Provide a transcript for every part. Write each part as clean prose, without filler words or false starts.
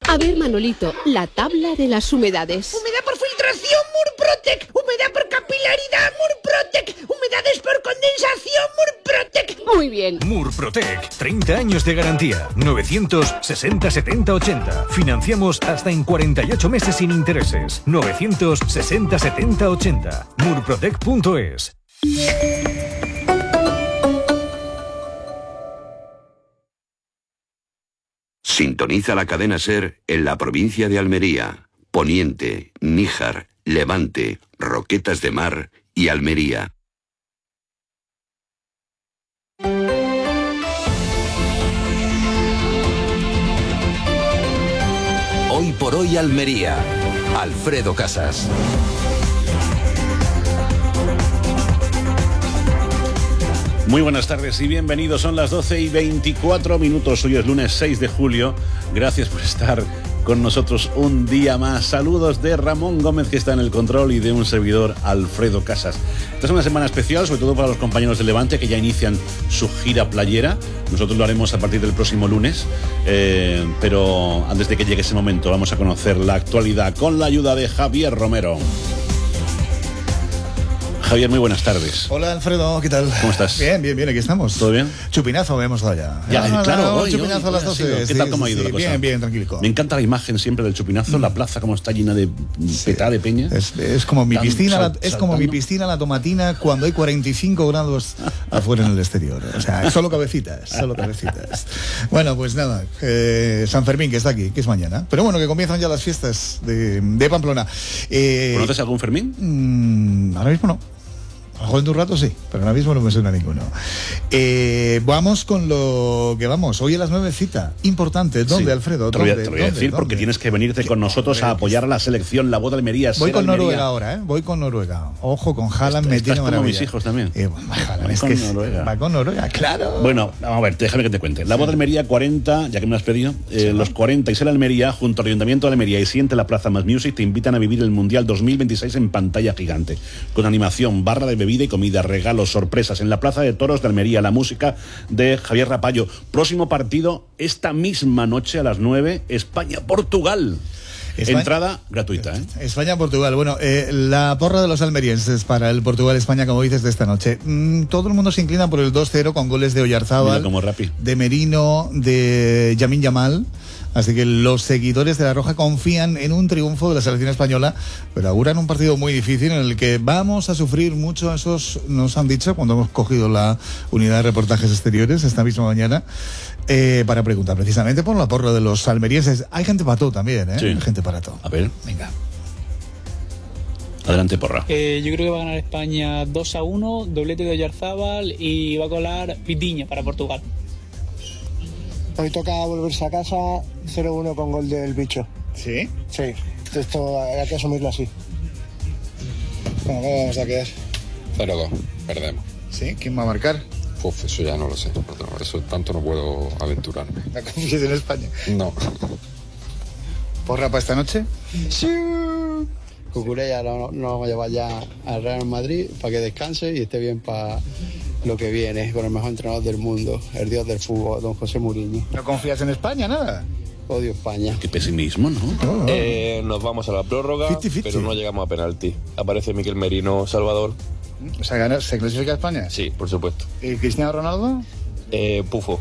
A ver, Manolito, la tabla de las humedades. Humedad por filtración, Murprotec. Humedad por capilaridad, Murprotec. Humedades por condensación, Murprotec. Muy bien. Murprotec, 30 años de garantía. 960 70 80. Financiamos hasta en 48 meses sin intereses. 960 70 80. Murprotec.es. Sintoniza la cadena SER en la provincia de Almería, Poniente, Níjar, Levante, Roquetas de Mar y Almería. Hoy por hoy Almería. Alfredo Casas. Muy buenas tardes y bienvenidos. Son las 12:24. Hoy es lunes 6 de julio. Gracias por estar con nosotros un día más. Saludos de Ramón Gómez, que está en el control, y de un servidor, Alfredo Casas. Esta es una semana especial, sobre todo para los compañeros de Levante, que ya inician su gira playera. Nosotros lo haremos a partir del próximo lunes, pero antes de que llegue ese momento vamos a conocer la actualidad con la ayuda de Javier Romero. Javier, muy buenas tardes. Hola, Alfredo, ¿qué tal? ¿Cómo estás? Bien, aquí estamos. ¿Todo bien? Chupinazo hemos dado ya. Claro, hoy, chupinazo a las 12. ¿Qué tal, cómo ha ido la cosa? Bien, tranquilo. Me encanta la imagen siempre del chupinazo, la plaza como está llena de petada de peña. Es como mi piscina, como mi piscina, la tomatina, cuando hay 45 grados afuera en el exterior. O sea, solo cabecitas. Bueno, pues nada, San Fermín, que está aquí, que es mañana. Pero bueno, que comienzan ya las fiestas de Pamplona. ¿Conoces algún Fermín? Ahora mismo no. A lo mejor en un rato sí, pero ahora mismo no me suena ninguno. Vamos con lo que vamos. Hoy a las 9 cita. Importante. ¿Dónde, sí. Alfredo? Te voy a decir porque tienes que venirte con nosotros a apoyar a la selección, la voz de Almería. Voy con Noruega ahora, ¿eh? Voy con Noruega. Ojo, con Haaland me tiene maravilla. Como mis hijos también. Va con Noruega, claro. Bueno, vamos a ver, déjame que te cuente. La voz de Almería 40, ya que me lo has pedido, los 40 y Ser Almería, junto al Ayuntamiento de Almería y Siente la Plaza Más Music, te invitan a vivir el Mundial 2026 en pantalla gigante, con animación, barra de bebida y comida, regalos, sorpresas en la Plaza de Toros de Almería, la música de Javier Rapallo. Próximo partido esta misma noche a las 9, España-Portugal. Entrada gratuita, ¿eh? España-Portugal. Bueno, la porra de los almerienses para el Portugal-España, como dices, de esta noche. Todo el mundo se inclina por el 2-0 con goles de Oyarzábal, de Merino, de Yamin Yamal. Así que los seguidores de La Roja confían en un triunfo de la selección española, pero auguran un partido muy difícil en el que vamos a sufrir mucho. Esos nos han dicho cuando hemos cogido la unidad de reportajes exteriores esta misma mañana, para preguntar precisamente por la porra de los almerienses. Hay gente pató también, ¿eh? Sí. Hay gente pató. A ver, venga. Adelante, porra. Yo creo que va a ganar España 2-1, doblete de Oyarzábal, y va a colar Vitinha para Portugal. Hoy toca volverse a casa 0-1 con gol del Bicho. ¿Sí? Sí, esto hay que asumirlo así. Bueno, ¿cómo vamos a quedar? 0-2, perdemos. ¿Sí? ¿Quién va a marcar? Uf, eso ya no lo sé, perdón, eso tanto no puedo aventurarme. ¿La confías en España? No. ¿Porra para esta noche? Sí. Cucurella no vamos a llevar ya al Real Madrid para que descanse y esté bien para lo que viene, con el mejor entrenador del mundo, el dios del fútbol, don José Mourinho. ¿No confías en España, nada? Odio España. Qué pesimismo, ¿no? Nos vamos a la prórroga, 50-50. Pero no llegamos a penalti. Aparece Miquel Merino, Salvador. O sea, ¿se clasifica España? Sí, por supuesto. ¿Y Cristiano Ronaldo? Pufo.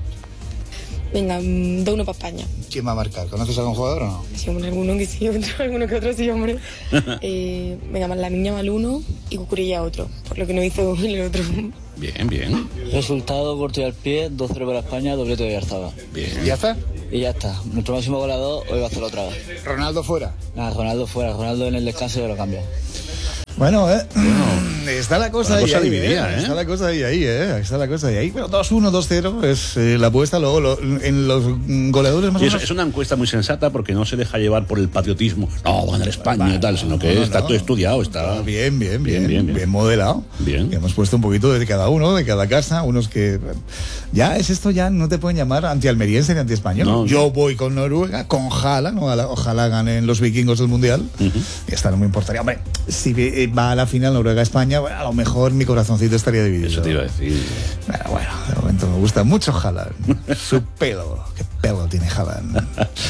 Venga, 2-1 para España. ¿Quién va a marcar? ¿Conoces a algún jugador o no? Sí, hombre, alguno que sí, alguno que otro sí, hombre. Venga, Lamine Yamal 1 y Cucurella otro, por lo que no hizo el otro. Bien. Resultado corto y al pie, 2-0 para España, doblete de Oyarzábal. Bien. ¿Y ya está? Y ya está. Nuestro máximo goleador hoy va a hacer otra vez. ¿Ronaldo fuera? Nada, Ronaldo fuera. Ronaldo en el descanso ya lo cambia. Bueno, está la cosa ahí. Está la cosa ahí. Pero 2-1, 2-0 es la apuesta. Luego en los goleadores más o menos. Es una encuesta muy sensata porque no se deja llevar por el patriotismo. No, va a ganar España y tal, sino que está todo estudiado. Está bien modelado. Bien. Y hemos puesto un poquito de cada uno, de cada casa. Unos que ya es esto, ya no te pueden llamar anti-almeriense ni anti-español. No. Yo voy con Noruega, con Haaland, ojalá ganen los vikingos del Mundial. Y esta no me importaría. Hombre, si va a la final Noruega-España, a lo mejor mi corazoncito estaría dividido. Eso te iba a decir. Bueno, de momento me gusta mucho Haaland. Su pelo, qué pelo tiene Haaland.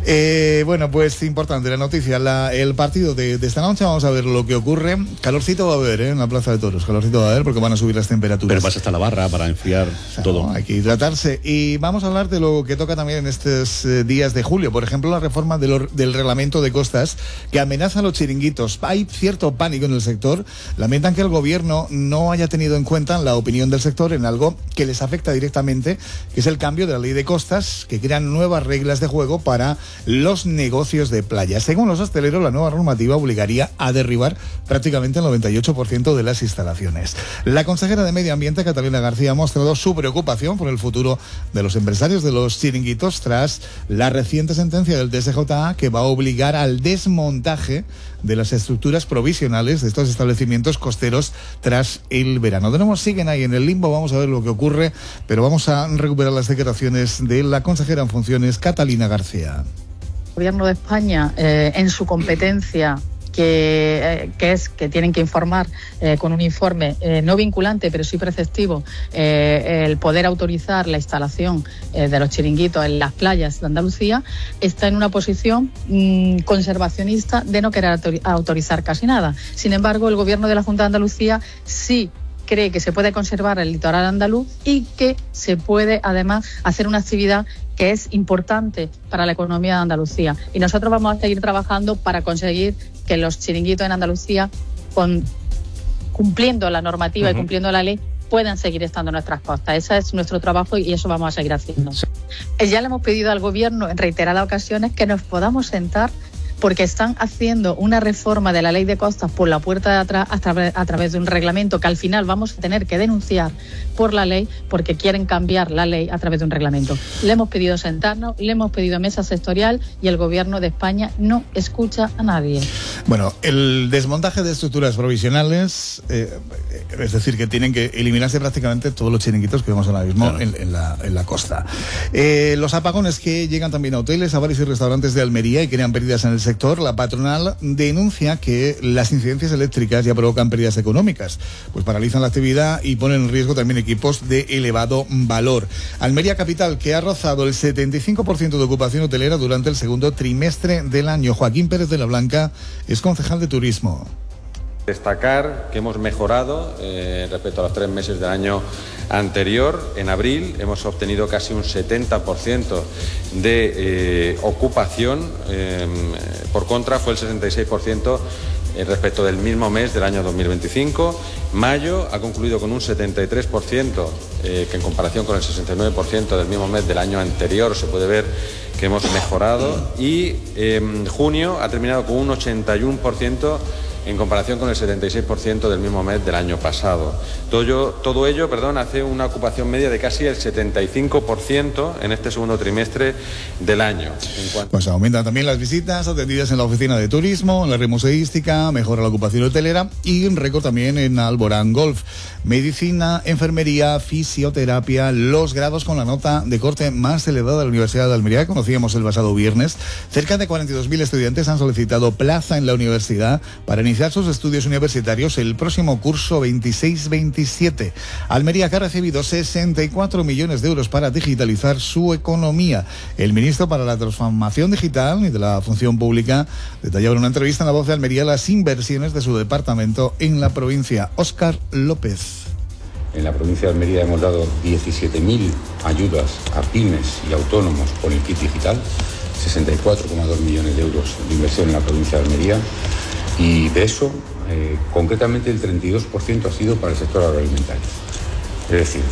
Bueno, pues importante la noticia, el partido de esta noche. Vamos a ver lo que ocurre. Calorcito va a haber, en la Plaza de Toros. Calorcito va a haber porque van a subir las temperaturas. Pero pasa hasta la barra para enfriar todo. Hay que hidratarse. Y vamos a hablar de lo que toca también en estos días de julio. Por ejemplo, la reforma del reglamento de costas que amenaza a los chiringuitos. Hay cierto pánico en el sector. Lamentan que el gobierno no haya tenido en cuenta la opinión del sector en algo que les afecta directamente, que es el cambio de la ley de costas, que crean nuevas reglas de juego para los negocios de playa. Según los hosteleros, la nueva normativa obligaría a derribar prácticamente el 98% de las instalaciones. La consejera de Medio Ambiente, Catalina García, ha mostrado su preocupación por el futuro de los empresarios de los chiringuitos tras la reciente sentencia del TSJA que va a obligar al desmontaje de las estructuras provisionales de estos establecimientos costeros tras el verano. De nuevo siguen ahí en el limbo, vamos a ver lo que ocurre, pero vamos a recuperar las declaraciones de la consejera en funciones, Catalina García. El Gobierno de España, en su competencia, que tienen que informar con un informe no vinculante pero sí preceptivo, el poder autorizar la instalación de los chiringuitos en las playas de Andalucía, está en una posición conservacionista de no querer autorizar casi nada. Sin embargo, el Gobierno de la Junta de Andalucía sí cree que se puede conservar el litoral andaluz y que se puede además hacer una actividad que es importante para la economía de Andalucía. Y nosotros vamos a seguir trabajando para conseguir que los chiringuitos en Andalucía, cumpliendo la normativa y cumpliendo la ley, puedan seguir estando en nuestras costas. Ese es nuestro trabajo y eso vamos a seguir haciendo. Ya le hemos pedido al Gobierno en reiteradas ocasiones que nos podamos sentar, porque están haciendo una reforma de la ley de costas por la puerta de atrás a través de un reglamento que al final vamos a tener que denunciar por la ley porque quieren cambiar la ley a través de un reglamento. Le hemos pedido sentarnos, le hemos pedido mesa sectorial y el Gobierno de España no escucha a nadie. Bueno, el desmontaje de estructuras provisionales, es decir, que tienen que eliminarse prácticamente todos los chiringuitos que vemos ahora mismo, claro, en la costa. Los apagones que llegan también a hoteles, a bares y restaurantes de Almería y crean pérdidas en el sector. La patronal denuncia que las incidencias eléctricas ya provocan pérdidas económicas, pues paralizan la actividad y ponen en riesgo también equipos de elevado valor. Almería capital, que ha rozado el 75% de ocupación hotelera durante el segundo trimestre del año. Joaquín Pérez de la Blanca es concejal de turismo. Destacar que hemos mejorado respecto a los 3 meses del año anterior. En abril hemos obtenido casi un 70% de ocupación, por contra fue el 66% respecto del mismo mes del año 2025. Mayo ha concluido con un 73%, que en comparación con el 69% del mismo mes del año anterior se puede ver que hemos mejorado, y junio ha terminado con un 81% en comparación con el 76% del mismo mes del año pasado. Todo ello, hace una ocupación media de casi el 75% en este segundo trimestre del año. Pues aumentan también las visitas atendidas en la oficina de turismo, en la red museística, mejora la ocupación hotelera y un récord también en Alborán Golf. Medicina, enfermería, fisioterapia, los grados con la nota de corte más elevada de la Universidad de Almería, que conocíamos el pasado viernes. Cerca de 42.000 estudiantes han solicitado plaza en la universidad para iniciar sus estudios universitarios el próximo curso 26-27. Almería, que ha recibido 64 millones de euros para digitalizar su economía. El ministro para la Transformación Digital y de la Función Pública detallaba en una entrevista en La Voz de Almería las inversiones de su departamento en la provincia. Óscar López. En la provincia de Almería hemos dado 17.000 ayudas a pymes y autónomos con el kit digital, 64,2 millones de euros de inversión en la provincia de Almería, y de eso, concretamente el 32% ha sido para el sector agroalimentario. Es decir,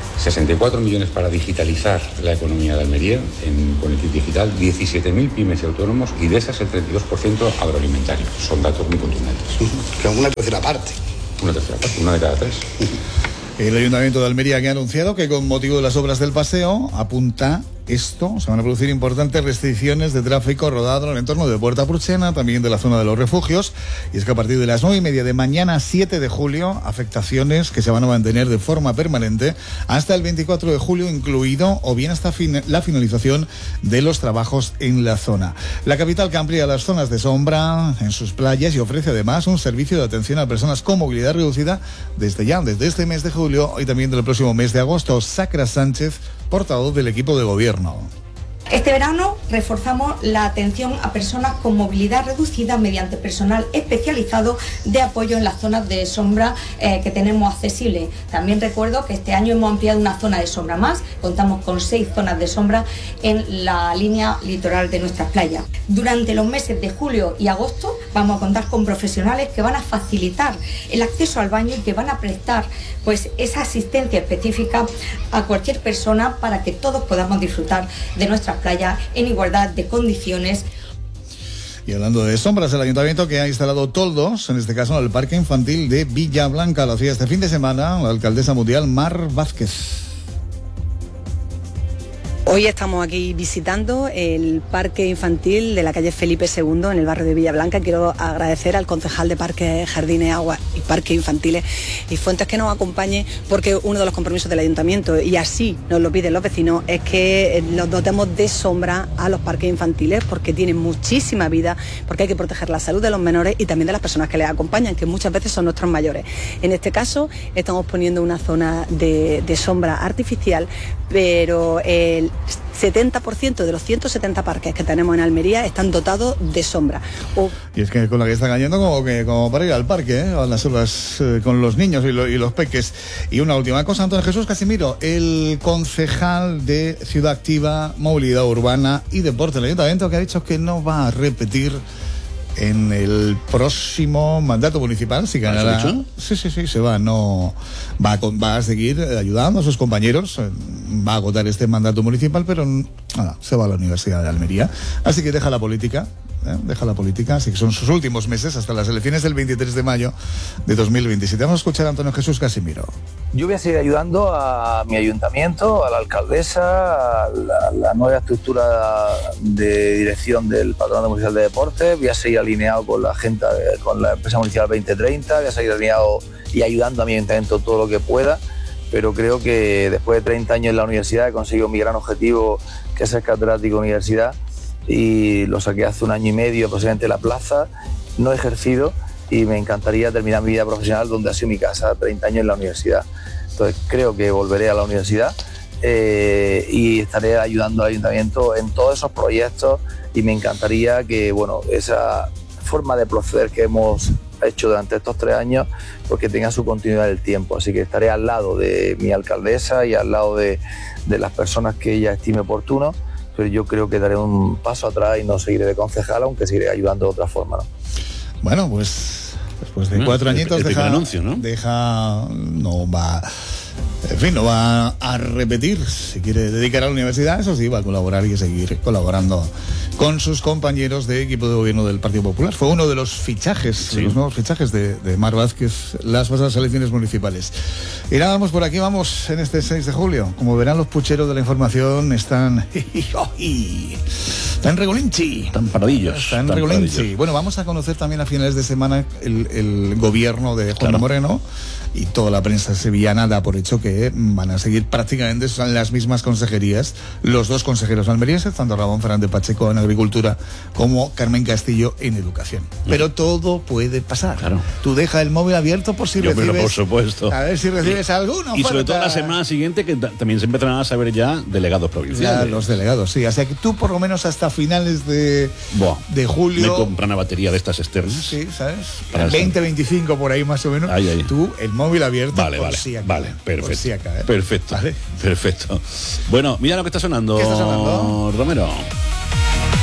64 millones para digitalizar la economía de Almería con el kit digital, 17.000 pymes y autónomos, y de esas el 32% agroalimentario. Son datos muy contundentes. Que es una tercera parte. Una tercera parte, una de cada 3. El Ayuntamiento de Almería, que ha anunciado que con motivo de las obras del paseo, apunta esto, se van a producir importantes restricciones de tráfico rodado en el entorno de Puerta Purchena, también de la zona de los refugios, y es que a partir de las 9:30 de mañana, 7 de julio, afectaciones que se van a mantener de forma permanente hasta el 24 de julio incluido, o bien hasta la finalización de los trabajos en la zona. La capital, que amplía las zonas de sombra en sus playas y ofrece además un servicio de atención a personas con movilidad reducida desde este mes de julio y también del próximo mes de agosto. Sacra Sánchez, portavoz del equipo de gobierno. Este verano reforzamos la atención a personas con movilidad reducida mediante personal especializado de apoyo en las zonas de sombra que tenemos accesibles. También recuerdo que este año hemos ampliado una zona de sombra más, contamos con 6 zonas de sombra en la línea litoral de nuestras playas. Durante los meses de julio y agosto vamos a contar con profesionales que van a facilitar el acceso al baño y que van a prestar pues esa asistencia específica a cualquier persona para que todos podamos disfrutar de nuestras playas en igualdad de condiciones. Y hablando de sombras, el ayuntamiento que ha instalado toldos, en este caso en el parque infantil de Villablanca, lo hacía este fin de semana la alcaldesa mundial Mar Vázquez. Hoy estamos aquí visitando el parque infantil de la calle Felipe II en el barrio de Villablanca. Quiero agradecer al concejal de Parques, Jardines, Aguas y Parques Infantiles y Fuentes que nos acompañe, porque uno de los compromisos del ayuntamiento, y así nos lo piden los vecinos, es que los dotemos de sombra a los parques infantiles, porque tienen muchísima vida, porque hay que proteger la salud de los menores y también de las personas que les acompañan, que muchas veces son nuestros mayores. En este caso estamos poniendo una zona de sombra artificial, pero el 70% de los 170 parques que tenemos en Almería están dotados de sombra. Y es que con la que está cayendo como para ir al parque, a las horas con los niños y los peques. Y una última cosa, Antonio Jesús Casimiro, el concejal de Ciudad Activa, Movilidad Urbana y Deporte del Ayuntamiento, que ha dicho que no va a repetir en el próximo mandato municipal, si ganará. Sí, se va, no va a seguir ayudando a sus compañeros, va a agotar este mandato municipal, pero nada, se va a la Universidad de Almería, así que deja la política, así que son sus últimos meses hasta las elecciones del 23 de mayo de 2027. Vamos a escuchar a Antonio Jesús Casimiro. Yo voy a seguir ayudando a mi ayuntamiento, a la alcaldesa, a la nueva estructura de dirección del Patronato Municipal de Deportes. Voy a seguir alineado con la gente, con la empresa municipal 2030, voy a seguir alineado y ayudando a mi ayuntamiento todo lo que pueda, pero creo que después de 30 años en la universidad he conseguido mi gran objetivo, que es ser catedrático de universidad, y lo saqué hace 1 año y medio aproximadamente en la plaza. No he ejercido y me encantaría terminar mi vida profesional donde ha sido mi casa, 30 años en la universidad. Entonces creo que volveré a la universidad y estaré ayudando al ayuntamiento en todos esos proyectos, y me encantaría que, bueno, esa forma de proceder que hemos hecho durante estos 3 años, pues que tenga su continuidad en el tiempo. Así que estaré al lado de mi alcaldesa y al lado de las personas que ella estime oportuno, pero yo creo que daré un paso atrás y no seguiré de concejal, aunque seguiré ayudando de otra forma, ¿no? Bueno, pues después de 4 añitos deja anuncio, ¿no? No va a repetir. Si quiere dedicar a la universidad, eso sí, va a colaborar y a seguir colaborando con sus compañeros de equipo de gobierno del Partido Popular. Fue uno de los fichajes, de los nuevos fichajes de Mar Vázquez, las pasadas elecciones municipales. Y nada, vamos por aquí, vamos en este 6 de julio. Como verán, los pucheros de la información están regolinchi. Están paradillos. Están regolinchi. Bueno, vamos a conocer también a finales de semana el gobierno de Juanma Moreno, y toda la prensa sevillana da por hecho que van a seguir prácticamente las mismas consejerías los 2 consejeros almerienses, tanto Ramón Fernández Pacheco en Agricultura como Carmen Castillo en Educación. Pero todo puede pasar. Claro. Tú deja el móvil abierto por si recibes. Pero por supuesto. A ver si recibes alguno. Y sobre todo la semana siguiente, que también se empezarán a saber ya delegados provinciales. Ya, los delegados, sí. O sea que tú por lo menos hasta finales de julio. Me compran una batería de estas externas. Sí, ¿sabes? Para 20-25 por ahí más o menos. Ahí. Tú el móvil abierto. Vale, perfecto. Si perfecto. ¿Vale? Perfecto. Bueno, mira lo que está sonando. ¿Qué está sonando? Romero.